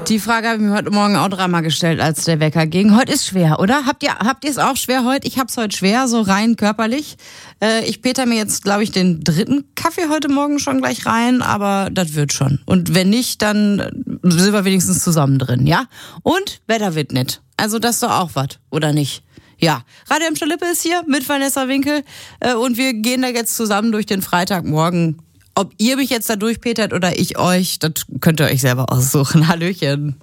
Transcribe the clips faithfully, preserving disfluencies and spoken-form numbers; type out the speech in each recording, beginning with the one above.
Die Frage habe ich mir heute Morgen auch dreimal gestellt, als der Wecker ging. Heute ist schwer, oder? Habt ihr habt ihr es auch schwer heute? Ich hab's heute schwer, so rein körperlich. Äh, ich peter mir jetzt, glaube ich, den dritten Kaffee heute Morgen schon gleich rein, aber das wird schon. Und wenn nicht, dann sind wir wenigstens zusammen drin, ja? Und Wetter wird nett. Also das ist doch auch was, oder nicht? Ja, Radio Emscher Lippe ist hier mit Vanessa Winkel äh, und wir gehen da jetzt zusammen durch den Freitagmorgen. Ob ihr mich jetzt da durchpetert oder ich euch, das könnt ihr euch selber aussuchen. Hallöchen.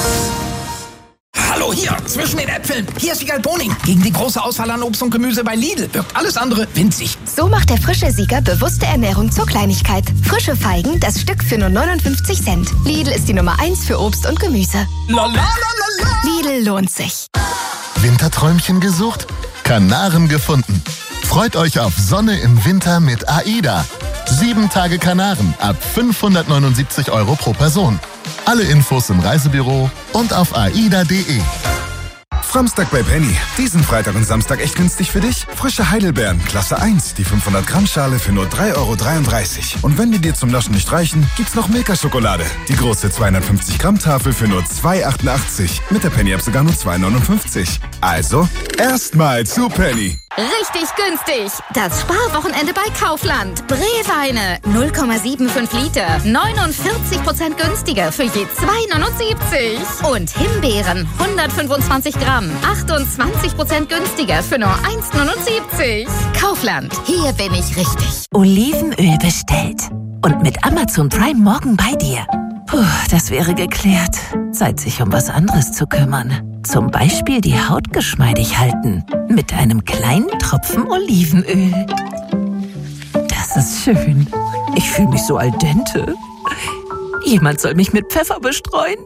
Hallo hier, zwischen den Äpfeln. Hier ist Wiegald Boning. Gegen die große Auswahl an Obst und Gemüse bei Lidl wirkt alles andere winzig. So macht der frische Sieger bewusste Ernährung zur Kleinigkeit. Frische Feigen, das Stück für nur neunundfünfzig Cent. Lidl ist die Nummer eins für Obst und Gemüse. La, la, la, la, la. Lidl lohnt sich. Winterträumchen gesucht? Kanaren gefunden. Freut euch auf Sonne im Winter mit AIDA. Sieben Tage Kanaren ab fünfhundertneunundsiebzig Euro pro Person. Alle Infos im Reisebüro und auf aida punkt de. Samstag bei Penny. Diesen Freitag und Samstag echt günstig für dich? Frische Heidelbeeren, Klasse eins, die fünfhundert Gramm Schale für nur drei Euro dreiunddreißig. Und wenn die dir zum Naschen nicht reichen, gibt's noch Milka-Schokolade. Die große zweihundertfünfzig Gramm Tafel für nur zwei Euro achtundachtzig. Mit der Penny-App sogar nur zwei Euro neunundfünfzig. Also, erstmal zu Penny. Richtig günstig. Das Sparwochenende bei Kaufland. Brewweine null Komma fünfundsiebzig Liter. neunundvierzig Prozent günstiger für je zwei Euro neunundsiebzig. Und Himbeeren hundertfünfundzwanzig Gramm. achtundzwanzig Prozent günstiger für nur eins Euro neunundsiebzig. Kaufland. Hier bin ich richtig. Olivenöl bestellt. Und mit Amazon Prime morgen bei dir. Puh, das wäre geklärt. Zeit, sich um was anderes zu kümmern. Zum Beispiel die Haut geschmeidig halten. Mit einem kleinen Tropfen Olivenöl. Das ist schön. Ich fühle mich so al dente. Jemand soll mich mit Pfeffer bestreuen.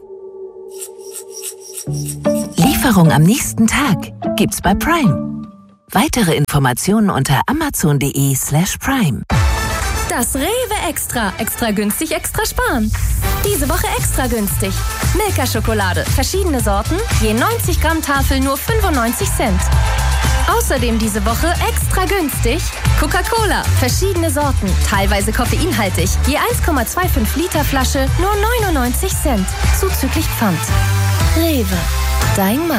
Lieferung am nächsten Tag gibt's bei Prime. Weitere Informationen unter amazon punkt de slash prime. Das Rewe Extra. Extra günstig, extra sparen. Diese Woche extra günstig. Milka-Schokolade. Verschiedene Sorten. Je neunzig Gramm Tafel nur fünfundneunzig Cent. Außerdem diese Woche extra günstig. Coca-Cola. Verschiedene Sorten. Teilweise koffeinhaltig. Je eins Komma fünfundzwanzig Liter Flasche nur neunundneunzig Cent. Zuzüglich Pfand. Rewe. Dein Mann.